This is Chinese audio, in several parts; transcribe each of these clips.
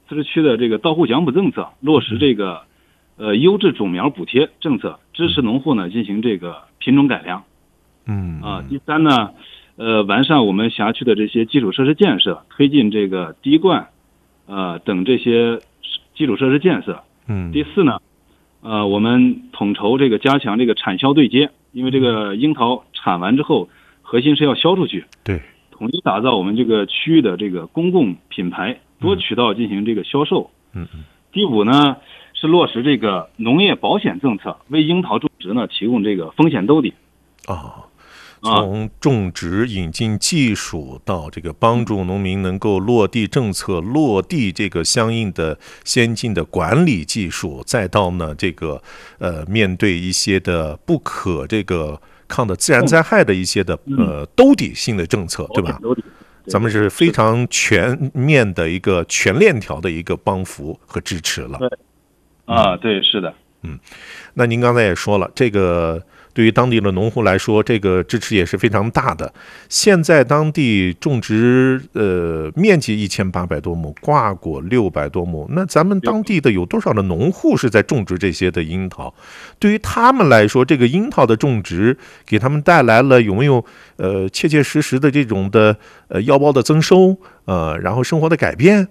自治区的这个到户奖补政策，落实这个优质种苗补贴政策，支持农户呢进行这个品种改良。第三呢，完善我们辖区的这些基础设施建设，推进这个滴灌等这些基础设施建设。第四呢，我们统筹这个加强这个产销对接，因为这个樱桃产完之后，核心是要销出去。 对， 统一打造我们这个区域的这个公共品牌，多渠道进行这个销售。第五呢，是落实这个农业保险政策，为樱桃种植呢提供这个风险兜底。 从种植引进技术到这个帮助农民能够落地政策，落地这个相应的先进的管理技术，再到呢这个面对一些的不可这个抗的自然灾害的一些的兜底性的政策，对吧？咱们是非常全面的一个全链条的一个帮扶和支持了。 对，是的。 那您刚才也说了，这个对于当地的农户来说，这个支持也是非常大的。现在当地种植面积1800多亩，挂果600多亩，那咱们当地的有多少的农户是在种植这些的樱桃？对于他们来说，这个樱桃的种植给他们带来了有没有切切实实的这种的腰包的增收然后生活的改变？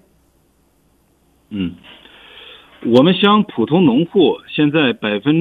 我们乡普通农户现在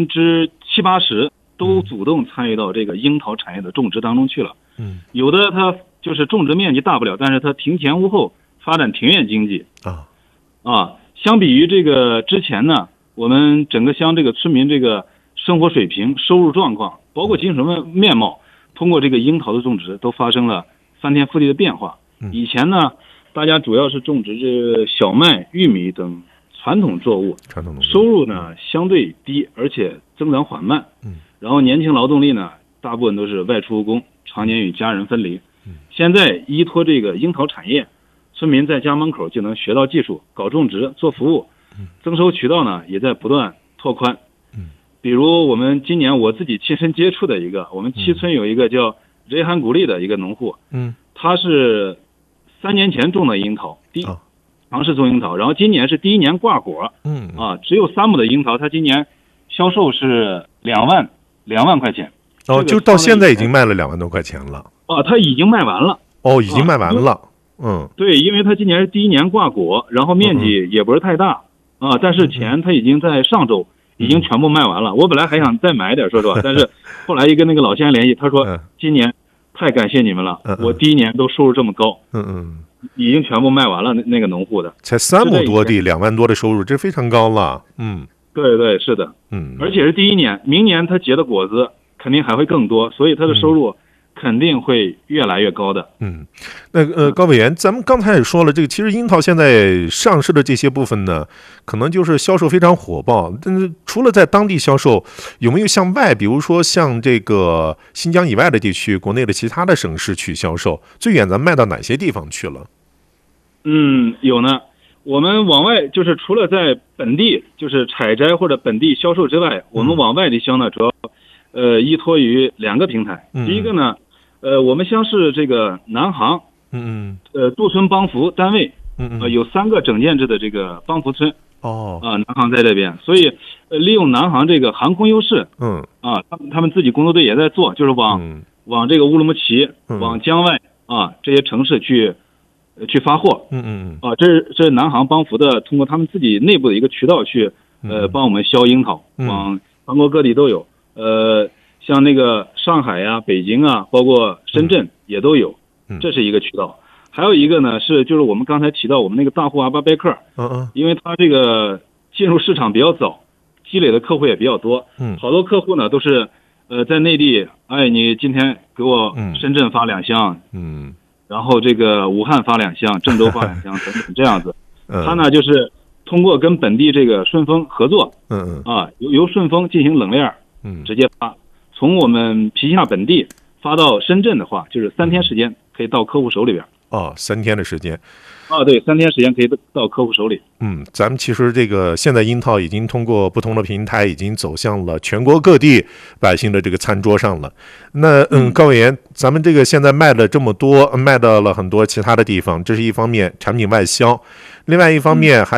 70%-80%都主动参与到这个樱桃产业的种植当中去了。有的他就是种植面积大不了，但是他庭前屋后发展庭院经济。相比于这个之前呢，我们整个乡这个村民这个生活水平、收入状况，包括精神面貌，通过这个樱桃的种植都发生了翻天覆地的变化。以前呢，大家主要是种植这小麦、玉米等传统作物，收入呢相对低，而且增长缓慢。然后年轻劳动力呢，大部分都是外出务工，常年与家人分离。现在依托这个樱桃产业，村民在家门口就能学到技术，搞种植、做服务，增收渠道呢也在不断拓宽。比如我们今年我自己亲身接触的一个，我们七村有一个叫瑞罕古力的一个农户，他是3年前种的樱桃，尝试种樱桃，然后今年是第1年挂果，只有3亩的樱桃，他今年销售是2万块钱。 就到现在已经卖了2万多块钱了。 他已经卖完了。已经卖完了。 对，因为他今年是第1年挂果，然后面积也不是太大但是钱他已经在上周已经全部卖完了。我本来还想再买点，说实话，但是后来一跟那个老先生联系，他说今年太感谢你们了，我第1年都收入这么高。已经全部卖完了，那个农户的才3亩多地，2万多的收入，这非常高了。 对，是的。而且是第1年，明年他结的果子肯定还会更多，所以他的收入肯定会越来越高的。 那高委员，咱们刚才也说了，这个其实樱桃现在上市的这些部分呢，可能就是销售非常火爆。但是除了在当地销售，有没有向外，比如说像这个新疆以外的地区，国内的其他的省市去销售？最远咱们卖到哪些地方去了？ 有呢。我们往外就是除了在本地就是采摘或者本地销售之外，我们往外地销呢，主要依托于2个平台。第一个呢，我们乡是这个南航，杜村帮扶单位，有3个整建制的这个帮扶村。南航在这边，所以利用南航这个航空优势，他们自己工作队也在做，就是往这个乌鲁木齐、往疆外这些城市去发货。这是南航帮扶的，通过他们自己内部的一个渠道去帮我们销樱桃，往全国各地都有。像那个上海呀、北京啊，包括深圳也都有，这是一个渠道。还有一个呢就是我们刚才提到我们那个大户阿巴贝克，因为他这个进入市场比较早，积累的客户也比较多，好多客户呢都是在内地，你今天给我深圳发2箱，然后这个武汉发2箱，郑州发2箱等等这样子。他呢就是通过跟本地这个顺丰合作，由顺丰进行冷链，直接发，从我们皮下本地发到深圳的话，就是3天时间可以到客户手里边。 3天的时间。 对，3天时间可以到客户手里。 咱们其实这个现在樱桃已经通过不同的平台，已经走向了全国各地百姓的这个餐桌上了。那高委员，咱们这个现在卖了这么多，卖到了很多其他的地方，这是一方面产品外销，另外一方面还